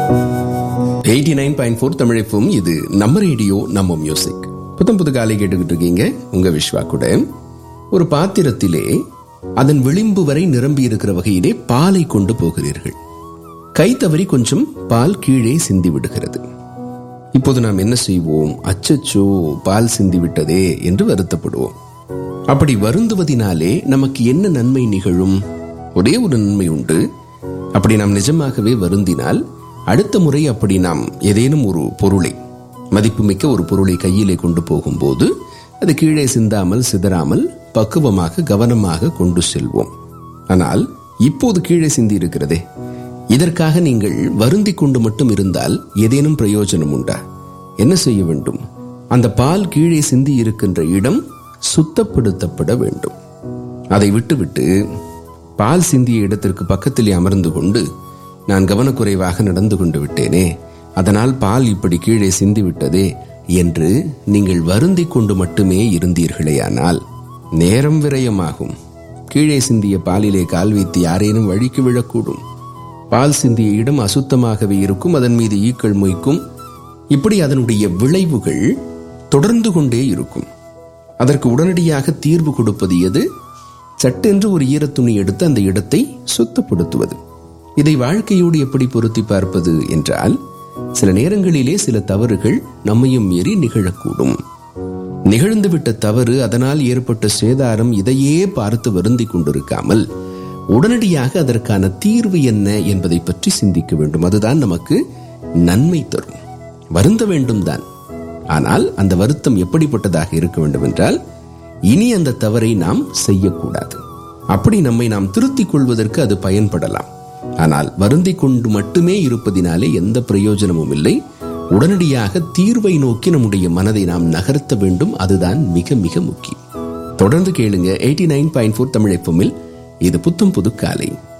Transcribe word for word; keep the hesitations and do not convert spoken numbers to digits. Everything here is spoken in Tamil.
Eighty nine point four தமிழைப்பும். இது நம்ம ரேடியோ நம்ம மியூசிக். புத்தம் புது காலை கேட்டுக்கிட்டு இருக்கீங்க உங்க விஸ்வா கூட. ஒரு பாத்திரத்திலே அதன் விளிம்பு வரை நிரம்பி இருக்கிற வகையிலே பாலை கொண்டு போகிறீர்கள். கை தவறி கொஞ்சம் பால் கீழே சிந்தி விடுகிறது. இப்போது நாம் என்ன செய்வோம்? அச்சச்சோ, பால் சிந்தி விட்டதே என்று வருத்தப்படுவோம். அப்படி வருந்துவதினாலே நமக்கு என்ன நன்மை நிகழும்? ஒரே ஒரு நன்மை உண்டு. அப்படி நாம் நிஜமாகவே வருந்தினால் அடுத்த முறை அப்படி நாம் ஏதேனும் ஒரு பொருளை, மதிப்புமிக்க ஒரு பொருளை கையிலே கொண்டு போகும்போது அது கீழே சிந்தாமல் சிதறாமல் பக்குவமாக கவனமாக கொண்டு செல்வோம். ஆனால் இப்போது கீழே சிந்தி இருக்கிறதே, இதற்காக நீங்கள் வருந்தி கொண்டு மட்டும் இருந்தால் ஏதேனும் பிரயோஜனம் உண்டா? என்ன செய்ய வேண்டும்? அந்த பால் கீழே சிந்தி இருக்கின்ற இடம் சுத்தப்படுத்தப்பட வேண்டும். அதை விட்டுவிட்டு பால் சிந்திய இடத்திற்கு பக்கத்திலே அமர்ந்து கொண்டு, நான் கவனக்குறைவாக நடந்து கொண்டு விட்டேனே, அதனால் பால் இப்படி கீழே சிந்தி விட்டதே என்று நீங்கள் வருந்தி கொண்டு மட்டுமே இருந்தீர்களேயானால் நேரம் விரயமாகும். கீழே சிந்திய பாலிலே கால் வைத்து யாரேனும் வழிக்கு விழக்கூடும். பால் சிந்திய இடம் அசுத்தமாகவே இருக்கும். அதன் மீது ஈக்கள் மொய்க்கும். இப்படி அதனுடைய விளைவுகள் தொடர்ந்து கொண்டே இருக்கும். அதற்கு உடனடியாக தீர்வு கொடுப்பது எது? சட்டென்று ஒரு ஈரத்துணி எடுத்து அந்த இடத்தை சுத்தப்படுத்துவது. இதை வாழ்க்கையோடு எப்படி பொருத்தி பார்ப்பது என்றால், சில நேரங்களிலே சில தவறுகள் நம்மையும் மீறி நிகழக்கூடும். நிகழ்ந்துவிட்ட தவறு, அதனால் ஏற்பட்ட சேதாரம், இதையே பார்த்து வருந்தி கொண்டிருக்காமல் உடனடியாக அதற்கான தீர்வு என்ன என்பதை பற்றி சிந்திக்க வேண்டும். அதுதான் நமக்கு நன்மை தரும். வருந்த வேண்டும் தான், ஆனால் அந்த வருத்தம் எப்படிப்பட்டதாக இருக்க வேண்டும் என்றால், இனி அந்த தவறை நாம் செய்யக்கூடாது. அப்படி நம்மை நாம் திருத்திக் கொள்வதற்கு அது பயன்படலாம். ஆனால் வருந்தி கொண்டு மட்டுமே இருப்பதினாலே எந்த பிரயோஜனமும் இல்லை. உடனடியாக தீர்வை நோக்கி நம்முடைய மனதை நாம் நகர்த்த வேண்டும். அதுதான் மிக மிக முக்கியம். தொடர்ந்து கேளுங்க eighty nine point four Tamil எஃப்எம்மில். இது புத்தம் புது காலை.